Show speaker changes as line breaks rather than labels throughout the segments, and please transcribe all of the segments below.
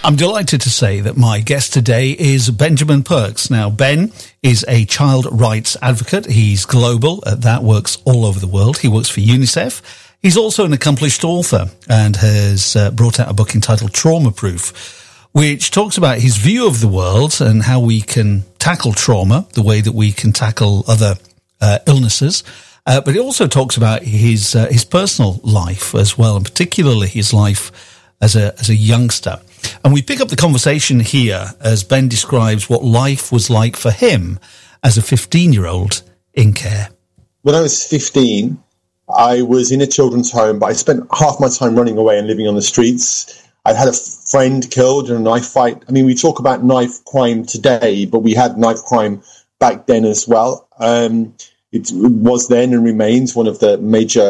I'm delighted to say that my guest today is Benjamin Perks. Now, Ben is a child rights advocate. He's global. That works all over the world. He works for UNICEF. He's also an accomplished author and has brought out a book entitled Trauma Proof, which talks about his view of the world and how we can tackle trauma, the way that we can tackle other illnesses. But it also talks about his personal life as well, and particularly his life as a youngster. And we pick up the conversation here as Ben describes what life was like for him as a 15-year-old in care.
When I was 15, I was in a children's home, but I spent half my time running away and living on the streets. I'd had a friend killed in a knife fight. I mean, we talk about knife crime today, but we had knife crime back then as well. It was then and remains one of the major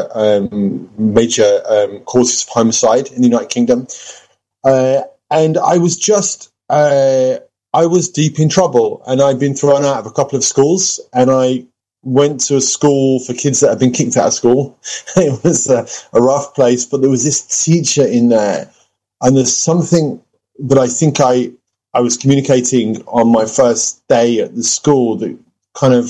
causes of homicide in the United Kingdom. And I was deep in trouble, and I'd been thrown out of a couple of schools, and I went to a school for kids that had been kicked out of school. It was a rough place, but there was this teacher in there, and there's something that I think I was communicating on my first day at the school that kind of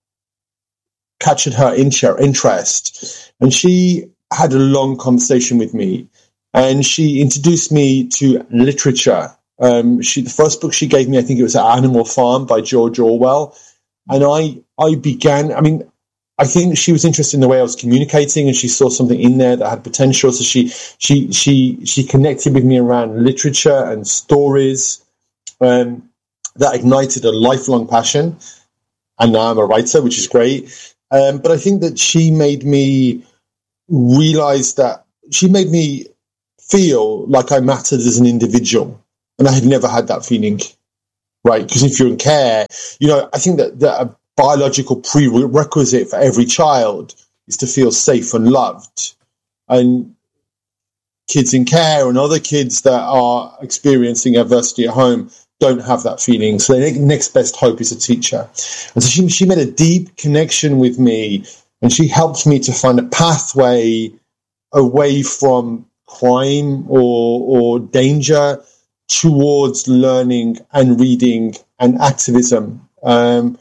captured her interest. And she had a long conversation with me, and she introduced me to literature. The first book she gave me, I think it was Animal Farm by George Orwell. And I began, I mean, I think she was interested in the way I was communicating, and she saw something in there that had potential. So she connected with me around literature and stories, that ignited a lifelong passion. And now I'm a writer, which is great. But I think that she made me realize that she made me feel like I mattered as an individual. And I had never had that feeling, right? Because if you're in care, I think that a biological prerequisite for every child is to feel safe and loved. And kids in care and other kids that are experiencing adversity at home don't have that feeling. So the next best hope is a teacher. And so she made a deep connection with me, and she helped me to find a pathway away from crime or danger towards learning and reading and activism. And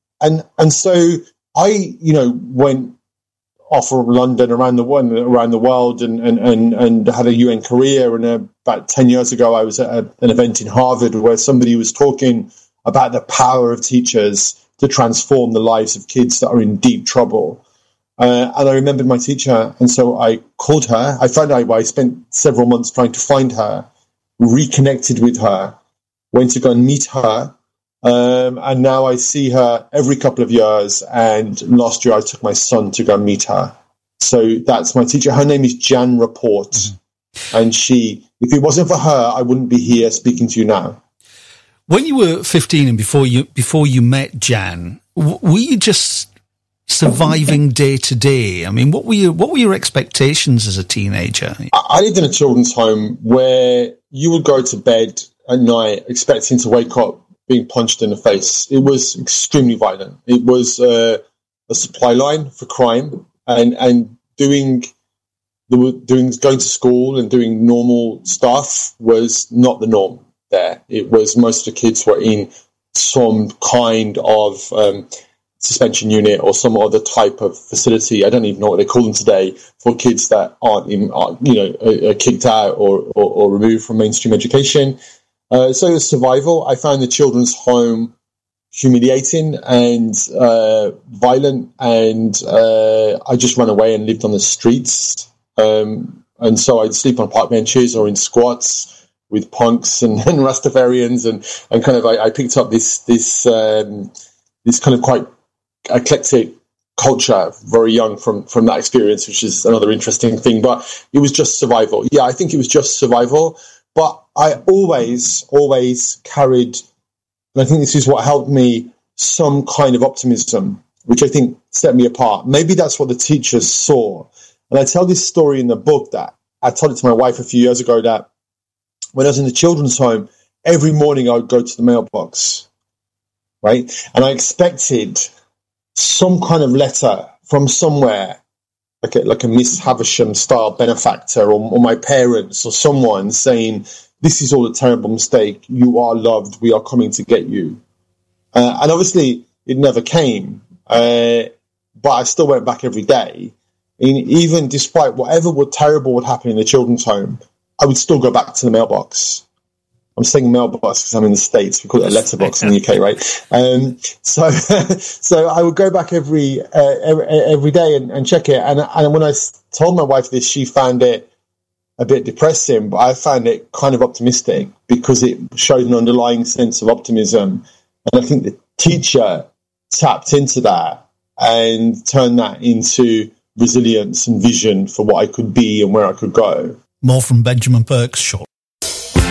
so I, went off from London around the world and had a UN career. And about 10 years ago, I was at an event in Harvard where somebody was talking about the power of teachers to transform the lives of kids that are in deep trouble. And I remembered my teacher, and so I called her. I found out I spent several months trying to find her, reconnected with her, went to go and meet her. And now I see her every couple of years. And last year I took my son to go and meet her. So that's my teacher. Her name is Jan Rapport. Mm-hmm. And if it wasn't for her, I wouldn't be here speaking to you now.
When you were 15 and before you met Jan, were you just surviving day to day? I mean, what were your expectations as a teenager?
I lived in a children's home where you would go to bed at night expecting to wake up being punched in the face. It was extremely violent. It was a supply line for crime, and going to school and doing normal stuff was not the norm there. It was most of the kids were in some kind of suspension unit or some other type of facility. I don't even know what they call them today for kids that are kicked out or removed from mainstream education. So it was survival. I found the children's home humiliating and violent, and I just ran away and lived on the streets. And so I'd sleep on park benches or in squats with punks and Rastafarians, and kind of I picked up this kind of quite eclectic culture very young from that experience, which is another interesting thing. But it was just survival. Yeah, I think it was just survival. But I always carried, and I think this is what helped me, some kind of optimism, which I think set me apart. Maybe that's what the teachers saw. And I tell this story in the book that I told it to my wife a few years ago, that when I was in the children's home, every morning I would go to the mailbox, right? And I expected some kind of letter from somewhere, like a Miss Havisham style benefactor or my parents or someone saying, this is all a terrible mistake. You are loved. We are coming to get you. And obviously, it never came. But I still went back every day. And even despite whatever terrible would happen in the children's home, I would still go back to the mailbox. I'm saying mailbox because I'm in the States. We call it a letterbox in the UK, right? So I would go back every day and check it. And when I told my wife this, she found it a bit depressing, but I found it kind of optimistic because it showed an underlying sense of optimism. And I think the teacher tapped into that and turned that into resilience and vision for what I could be and where I could go.
More from Benjamin Perks shortly.